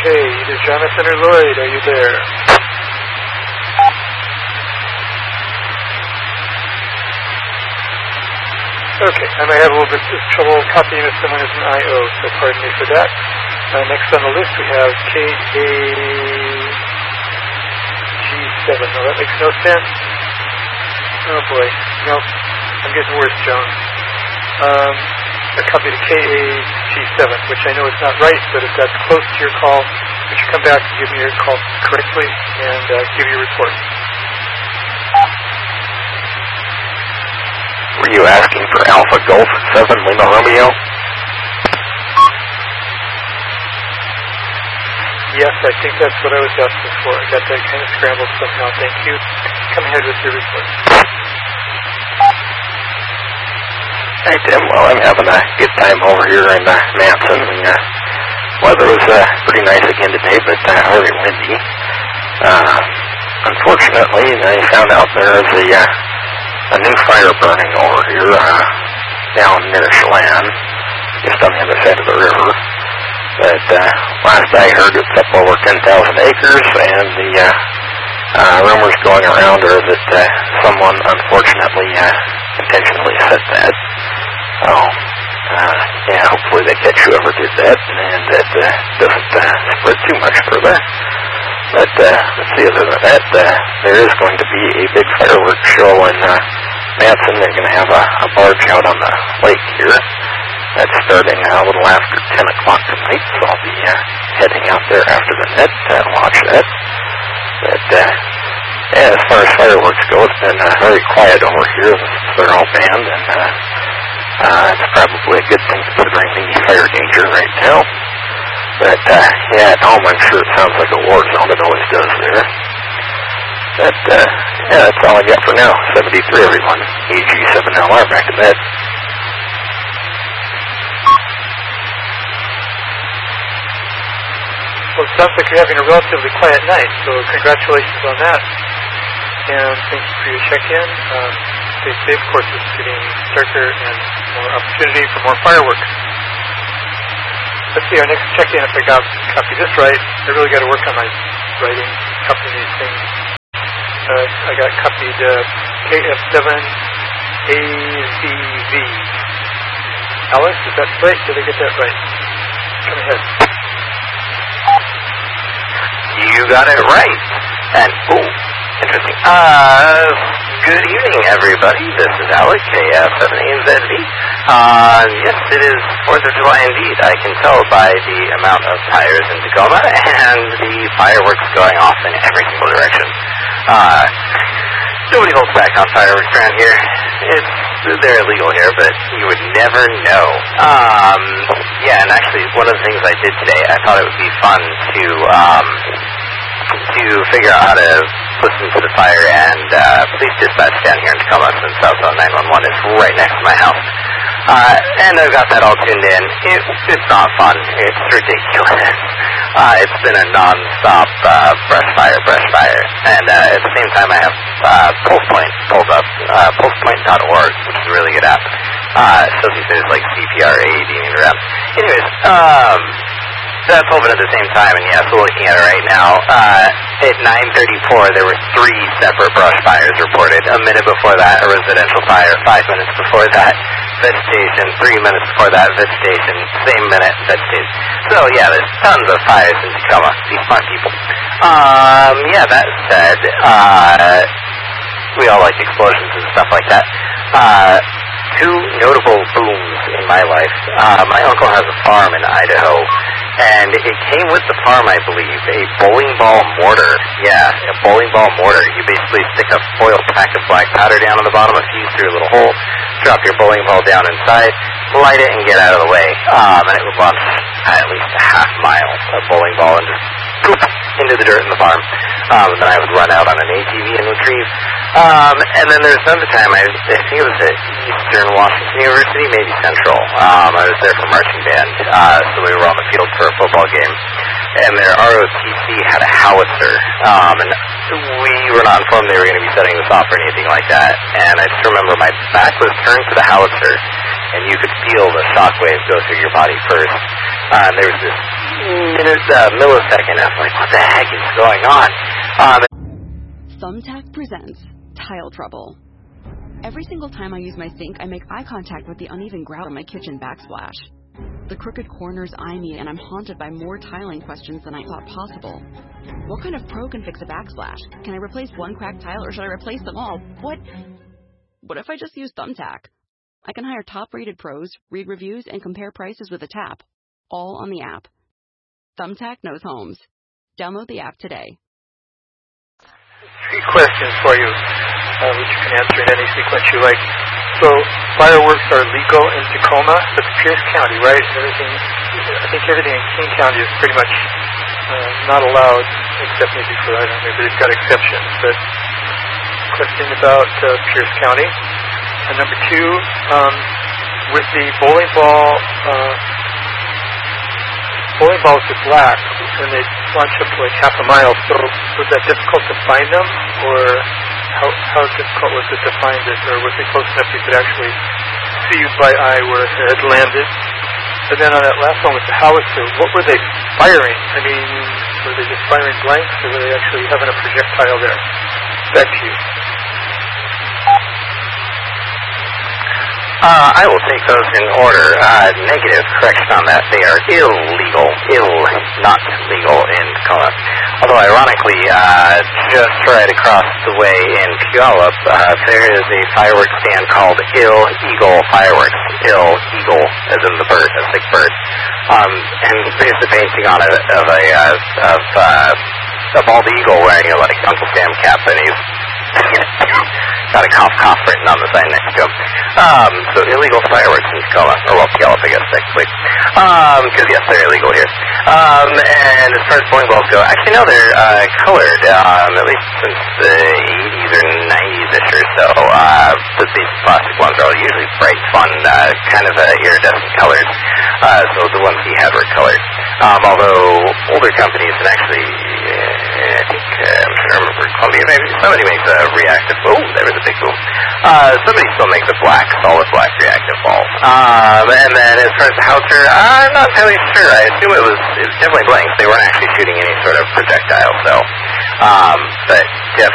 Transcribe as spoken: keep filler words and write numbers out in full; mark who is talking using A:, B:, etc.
A: Okay, either Jonathan or Lloyd, are you there? Okay, I may have a little bit of trouble copying if someone is an I O, so pardon me for that. Uh, next on the list we have K A G seven. Well, that makes no sense. Oh boy, no, I'm getting worse, Joan. Um, a copy to K A G seven, which I know is not right, but if that's close to your call, would you come back and give me your call correctly and uh, give your report?
B: Were you asking for Alpha Golf seven Lima Romeo?
A: Yes, I think that's what I was asking for. I got that kind of scrambled somehow. Thank you. Come ahead with your report.
B: Hey, Tim. Well, I'm having a good time over here in uh, Manson. And, uh, weather was uh, pretty nice again today, but uh, very windy. Uh, unfortunately, I found out there is a... Uh, A new fire burning over here uh, down near Chelan, just on the other side of the river. But uh, last I heard, it's up over ten thousand acres, and the uh, uh, rumors going around are that uh, someone unfortunately uh, intentionally set that. So, uh, yeah, hopefully they catch whoever did that, and that uh, doesn't uh, spread too much further. But uh, let's see, other than that, uh, there is going to be a big fireworks show in uh, Manson. They're going to have a, a barge out on the lake here. That's starting uh, a little after ten o'clock tonight, so I'll be uh, heading out there after the net to watch that. But, uh, yeah, as far as fireworks go, it's been uh, very quiet over here. They're all banned, and uh, uh, it's probably a good thing considering the fire danger right now. But, uh, yeah, at home I'm sure it sounds like a war zone. It always does there. But, uh, yeah, that's all I got for now. seventy-three, everyone. E G seven L R, back to bed.
A: Well, it sounds like you're having a relatively quiet night, so congratulations on that. And thank you for your check-in. Um, stay safe. Of course, it's getting darker and more opportunity for more fireworks. Let's see, our next check-in, if I got copy this right, I really got to work on my writing, copying these things. Uh, I got copied uh, K F seven A Z V. Alex, is that right? Did I get that right? Come ahead.
C: You got it right. And, ooh, interesting. Uh, good evening, everybody. This is Alex, K F seven A Z V. Uh, yes, it is fourth of July indeed. I can tell by the amount of tires in Tacoma and the fireworks going off in every single direction. Uh, nobody holds back on fireworks around here. It's, they're illegal here, but you would never know. Um, yeah, and actually, one of the things I did today, I thought it would be fun to, um, to figure out how to listen to the fire and, uh, police dispatch down here in Tacoma, since Southbound nine one one is right next to my house. Uh, and I've got that all tuned in. It, it's not fun. It's ridiculous. Uh, it's been a non-stop, uh, brush fire, brush fire. And, uh, at the same time I have, uh, Pulse Point pulled up, uh, pulse point dot org, which is a really good app. Uh, so there's like C P R, A E D, and rep. Anyways, um, that's open at the same time, and yeah, so looking at it right now, uh, at nine thirty-four, there were three separate brush fires reported. A minute before that, a residential fire. Five minutes before that, vegetation. Three minutes before that, vegetation. Same minute, vegetation. So, yeah, there's tons of fires in Tacoma. These smart people. Um, yeah, that said, uh, we all like explosions and stuff like that. Uh, two notable booms in my life. Uh, my uncle has a farm in Idaho, and it came with the farm, I believe, a bowling ball mortar. Yeah, a bowling ball mortar. You basically stick a foil pack of black powder down on the bottom, a fuse through a little hole, drop your bowling ball down inside, light it, and get out of the way. Um, and it would launch at least a half mile, a bowling ball, and just poop into the dirt in the farm. Um, and then I would run out on an A T V and retrieve. Um, and then there's another time, I, I think it was at Eastern Washington University, maybe Central. Um, I was there for marching band, uh, so we were on the field for a football game. And their R O T C had a howitzer, um, and we were not informed they were going to be setting this off or anything like that. And I just remember my back was turned to the howitzer, and you could feel the shock waves go through your body first. Uh, and there was this minute, uh, millisecond. I was like, what the heck is going on? Um,
D: Thumbtack presents Tile Trouble. Every single time I use my sink, I make eye contact with the uneven grout on my kitchen backsplash. The crooked corners eye me, and I'm haunted by more tiling questions than I thought possible. What kind of pro can fix a backsplash? Can I replace one cracked tile, or should I replace them all? What? What if I just use Thumbtack? I can hire top-rated pros, read reviews, and compare prices with a tap, all on the app. Thumbtack knows homes. Download the app today.
A: Three questions for you, uh, which you can answer in any sequence you like. So, fireworks are legal in Tacoma, but Pierce County, right? Everything, I think everything in King County is pretty much uh, not allowed, except maybe for, I don't know, maybe they've got exceptions. But question about uh, Pierce County. And number two, um, with the bowling ball, uh, bowling balls are black when they launch up to like half a mile. So was that difficult to find them, or how how difficult was it to find it, or was it close enough you could actually see by eye where it had landed? And then on that last one with the howitzer, what were they firing? I mean, were they just firing blanks, or were they actually having a projectile there? Back to you.
C: Uh, I will take those in order. Uh, negative correction on that. They are illegal. Ill, not legal in Tacoma. Although, ironically, uh, just right across the way in Puyallup, uh, there is a fireworks stand called Ill Eagle Fireworks. Ill Eagle, as in the bird, a sick bird. Um, and there's a painting on it of a, uh, of, uh, of Bald Eagle wearing a, like, Uncle Sam cap, and he's got a cough cough written on the sign next to him. Um, so illegal fireworks in Tacoma, or well, Puyallup, I guess, technically. Um, because yes, they're illegal here. Um, and as far as bowling balls go, actually no, they're, uh, colored, um, at least since the eighties or nineties-ish or so. Uh, the, these plastic ones are usually bright, fun, uh, kind of, uh, iridescent colors. Uh, so the ones he had were colored. Um, although older companies, and actually, uh, I think, uh, I'm trying to remember, Columbia maybe, somebody makes a reactive, oh, there was a big boom. Uh, somebody still makes a black, solid black reactive ball. Um, and then as far as the howitzer, I'm not entirely sure. I assume it was, it was definitely blanks. They weren't actually shooting any sort of projectile, so, um, but